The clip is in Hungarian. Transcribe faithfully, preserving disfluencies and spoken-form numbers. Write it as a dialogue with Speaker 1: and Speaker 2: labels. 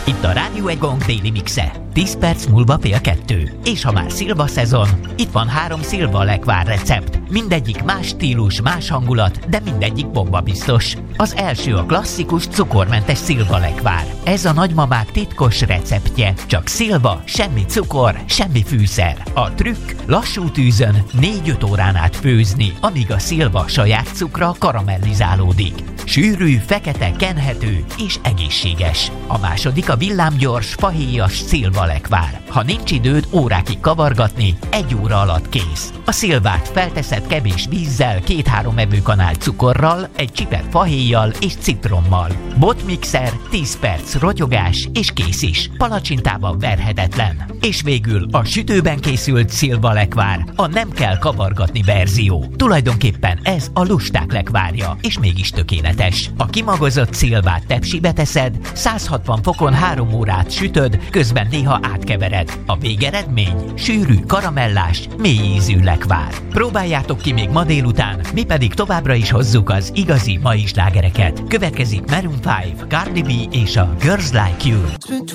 Speaker 1: Itt a Rádió Egong déli mixe. tíz perc múlva fél kettő. És ha már szilva szezon, itt van három szilva lekvár recept. Mindegyik más stílus, más hangulat, de mindegyik bomba biztos. Az első a klasszikus cukormentes szilva lekvár. Ez a nagymamák titkos receptje. Csak szilva, semmi cukor, semmi fűszer. A trükk lassú tűzön négy-öt órán át főzni, amíg a szilva saját cukra karamellizálódik. Sűrű, fekete, kenhető és egészséges. A második a villámgyors, fahéjas szilva lekvár. Ha nincs időd órákig kavargatni, egy óra alatt kész. A szilvát felteszed kevés vízzel, két-három evőkanál cukorral, egy csipet fahéjjal és citrommal. Botmixer, tíz perc rotyogás és kész is. Palacsintában verhetetlen. És végül a sütőben készült szilva lekvár, a nem kell kavargatni verzió. Tulajdonképpen ez a lusták lekvárja, és mégis tökéletes. A kimagozott szilvát tepsibe teszed, száz hatvan fokon három órát sütöd, közben néha átkevered. A végeredmény sűrű, karamellás, mély ízű lekvár. Próbáljátok ki még ma délután, mi pedig továbbra is hozzuk az igazi mai slágereket. Következik Maroon öt, Cardi B és a Girls Like You.